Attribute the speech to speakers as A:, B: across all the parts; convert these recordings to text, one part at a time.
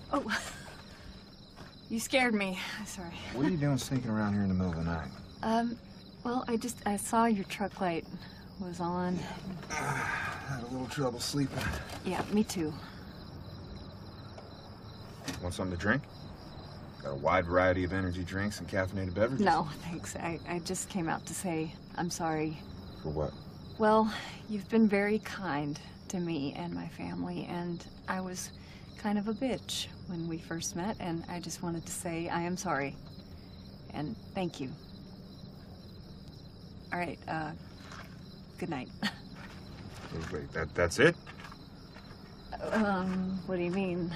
A: Oh, you scared me. Sorry.
B: What are you doing sneaking around here in the middle of the night?
A: Well, I saw your truck light was on.
B: Had a little trouble sleeping.
A: Yeah, me too.
B: Want something to drink? Got a wide variety of energy drinks and caffeinated beverages.
A: No, thanks. I just came out to say I'm sorry.
B: For what?
A: Well, you've been very kind to me and my family, and I was kind of a bitch when we first met, and I just wanted to say I am sorry. And thank you. All right, good night.
B: Wait, that's it?
A: What do you mean?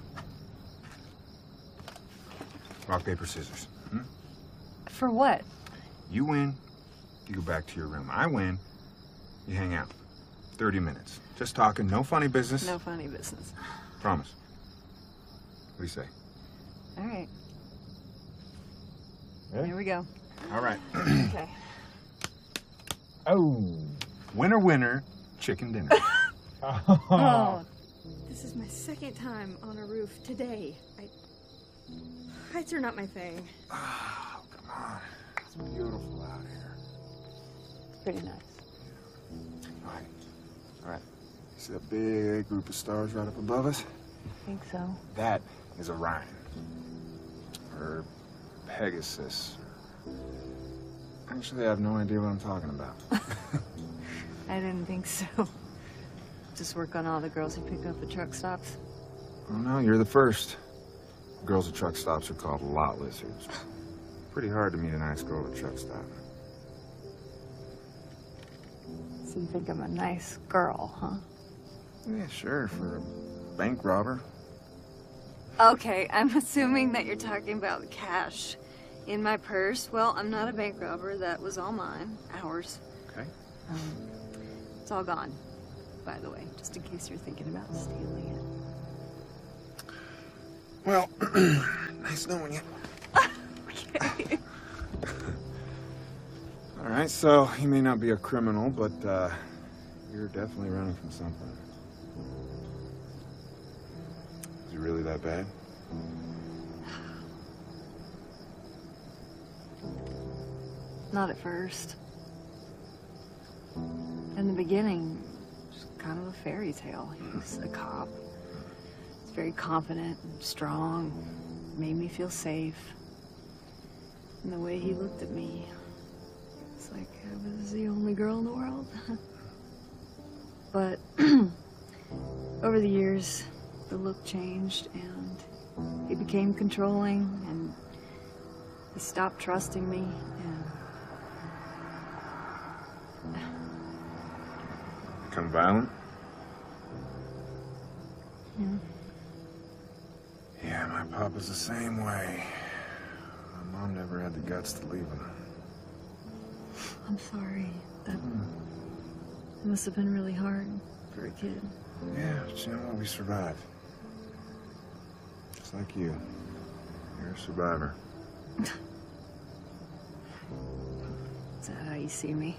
B: Rock, paper, scissors. Hmm?
A: For what?
B: You win, you go back to your room. I win, you hang out. 30 minutes. Just talking, no funny business.
A: No funny business.
B: Promise. What do you say?
A: All right.
B: Ready?
A: Here we go.
B: All right.
A: Okay.
B: Oh, winner, winner, chicken dinner.
A: Oh, this is my second time on a roof today. Heights are not my thing.
B: Oh, come on. It's beautiful out here.
A: It's pretty nice.
B: All right. All right. See that big group of stars right up above us?
A: I think so.
B: That is Orion. Or Pegasus. Actually, I have no idea what I'm talking about.
A: I didn't think so. Just work on all the girls who pick up at truck stops.
B: Oh, no, you're the first. Girls at truck stops are called lot lizards. Pretty hard to meet a nice girl at a truck stop.
A: So you think I'm a nice girl, huh?
B: Yeah, sure, for a bank robber.
A: Okay, I'm assuming that you're talking about cash in my purse. Well, I'm not a bank robber. That was all mine. Ours.
B: Okay.
A: It's all gone, by the way, just in case you're thinking about stealing it.
B: Well, nice knowing you.
A: Okay.
B: All right, so you may not be a criminal, but you're definitely running from something. Is it really that bad?
A: Not at first. In the beginning, just kind of a fairy tale. He was a cop. He's very confident and strong. Made me feel safe. And the way he looked at me, it's like I was the only girl in the world. But over the years, the look changed and he became controlling and he stopped trusting me and
B: Become violent?
A: yeah.
B: Yeah, my papa's the same way. My mom never had the guts to leave him.
A: I'm sorry. That must have been really hard for a kid.
B: Yeah, but you know what? We survived. Just like you. You're a survivor.
A: Is that how you see me?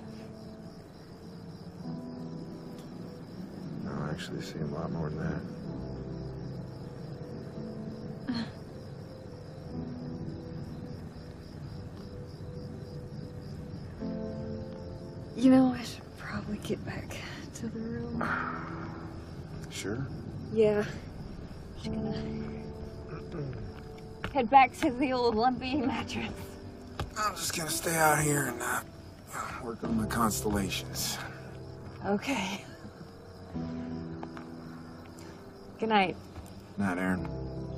B: No, I actually see a lot more than that.
A: You know, I should probably get back to the room.
B: Sure?
A: Yeah. Just gonna head back to the old lumpy mattress.
B: I'm just gonna stay out here and work on my constellations.
A: Okay. Good night.
B: Night, Aaron.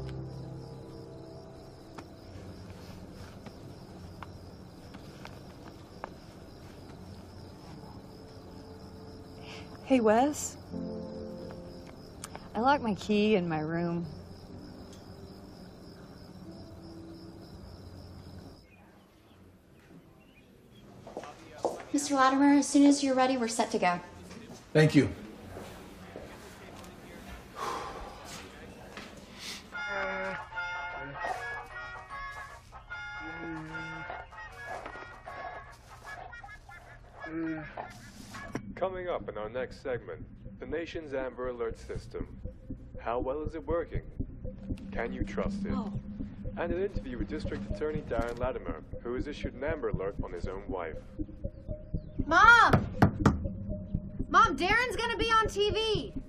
A: Hey, Wes. I locked my key in my room.
C: Mr. Latimer, as soon as you're ready, we're set to go.
D: Thank you.
E: Coming up in our next segment, the nation's Amber Alert system. How well is it working? Can you trust him?
A: Oh.
E: And an interview with District Attorney Darren Latimer, who has issued an Amber Alert on his own wife.
D: Mom! Mom, Darren's gonna be on TV!